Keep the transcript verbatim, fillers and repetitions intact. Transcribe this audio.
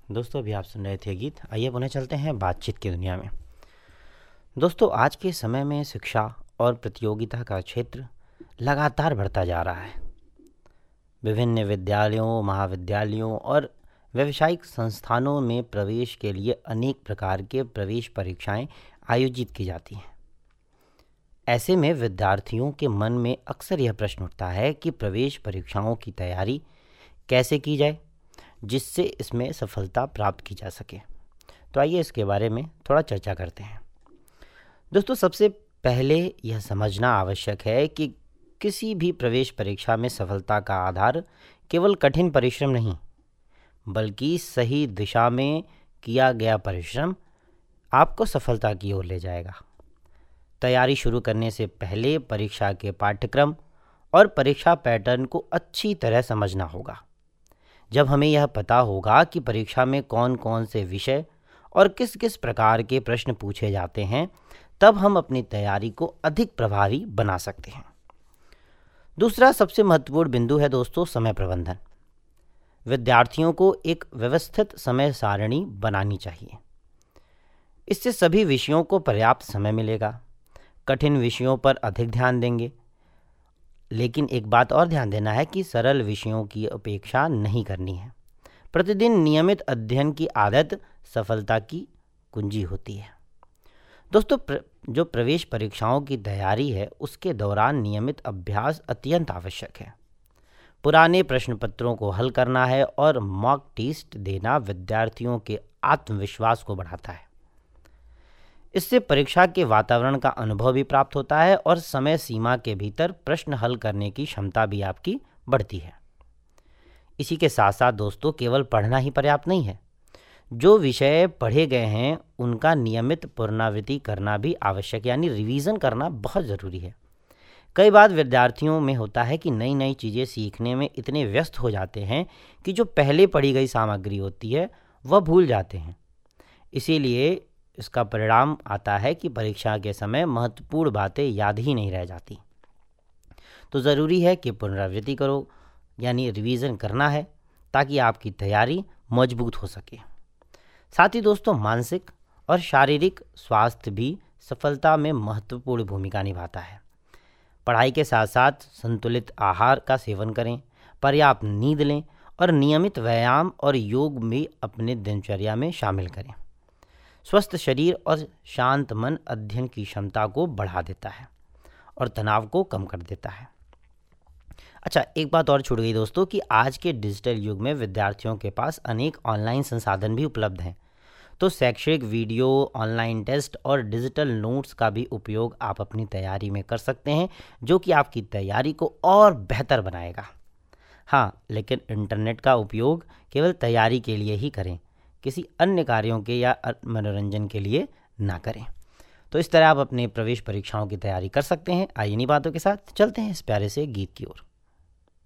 दोस्तों अभी आप सुन रहे थे गीत। आइए पुनः चलते हैं बातचीत की दुनिया में। दोस्तों आज के समय में शिक्षा और प्रतियोगिता का क्षेत्र लगातार बढ़ता जा रहा है। विभिन्न विद्यालयों, महाविद्यालयों और व्यावसायिक संस्थानों में प्रवेश के लिए अनेक प्रकार के प्रवेश परीक्षाएं आयोजित की जाती हैं। ऐसे में विद्यार्थियों के मन में अक्सर यह प्रश्न उठता है कि प्रवेश परीक्षाओं की तैयारी कैसे की जाए जिससे इसमें सफलता प्राप्त की जा सके। तो आइए इसके बारे में थोड़ा चर्चा करते हैं। दोस्तों सबसे पहले यह समझना आवश्यक है कि किसी भी प्रवेश परीक्षा में सफलता का आधार केवल कठिन परिश्रम नहीं, बल्कि सही दिशा में किया गया परिश्रम आपको सफलता की ओर ले जाएगा। तैयारी शुरू करने से पहले परीक्षा के पाठ्यक्रम और परीक्षा पैटर्न को अच्छी तरह समझना होगा। जब हमें यह पता होगा कि परीक्षा में कौन कौन से विषय और किस किस प्रकार के प्रश्न पूछे जाते हैं, तब हम अपनी तैयारी को अधिक प्रभावी बना सकते हैं। दूसरा सबसे महत्वपूर्ण बिंदु है दोस्तों समय प्रबंधन। विद्यार्थियों को एक व्यवस्थित समय सारणी बनानी चाहिए। इससे सभी विषयों को पर्याप्त समय मिलेगा। कठिन विषयों पर अधिक ध्यान देंगे, लेकिन एक बात और ध्यान देना है कि सरल विषयों की अपेक्षा नहीं करनी है। प्रतिदिन नियमित अध्ययन की आदत सफलता की कुंजी होती है। दोस्तों प्र, जो प्रवेश परीक्षाओं की तैयारी है उसके दौरान नियमित अभ्यास अत्यंत आवश्यक है। पुराने प्रश्न पत्रों को हल करना है और मॉक टेस्ट देना विद्यार्थियों के आत्मविश्वास को बढ़ाता है। इससे परीक्षा के वातावरण का अनुभव भी प्राप्त होता है और समय सीमा के भीतर प्रश्न हल करने की क्षमता भी आपकी बढ़ती है। इसी के साथ साथ दोस्तों केवल पढ़ना ही पर्याप्त नहीं है। जो विषय पढ़े गए हैं उनका नियमित पुनरावृत्ति करना भी आवश्यक, यानी रिवीजन करना बहुत ज़रूरी है। कई बार विद्यार्थियों में होता है कि नई नई चीज़ें सीखने में इतने व्यस्त हो जाते हैं कि जो पहले पढ़ी गई सामग्री होती है वह भूल जाते हैं। इसीलिए इसका परिणाम आता है कि परीक्षा के समय महत्वपूर्ण बातें याद ही नहीं रह जाती। तो ज़रूरी है कि पुनरावृत्ति करो, यानी रिवीजन करना है, ताकि आपकी तैयारी मजबूत हो सके। साथ ही दोस्तों मानसिक और शारीरिक स्वास्थ्य भी सफलता में महत्वपूर्ण भूमिका निभाता है। पढ़ाई के साथ साथ संतुलित आहार का सेवन करें, पर्याप्त नींद लें और नियमित व्यायाम और योग भी अपने दिनचर्या में शामिल करें। स्वस्थ शरीर और शांत मन अध्ययन की क्षमता को बढ़ा देता है और तनाव को कम कर देता है। अच्छा, एक बात और छूट गई दोस्तों कि आज के डिजिटल युग में विद्यार्थियों के पास अनेक ऑनलाइन संसाधन भी उपलब्ध हैं। तो शैक्षणिक वीडियो, ऑनलाइन टेस्ट और डिजिटल नोट्स का भी उपयोग आप अपनी तैयारी में कर सकते हैं, जो कि आपकी तैयारी को और बेहतर बनाएगा। हाँ, लेकिन इंटरनेट का उपयोग केवल तैयारी के लिए ही करें, किसी अन्य कार्यों के या मनोरंजन के लिए ना करें। तो इस तरह आप अपने प्रवेश परीक्षाओं की तैयारी कर सकते हैं। आइए इन्हीं बातों के साथ चलते हैं इस प्यारे से गीत की ओर।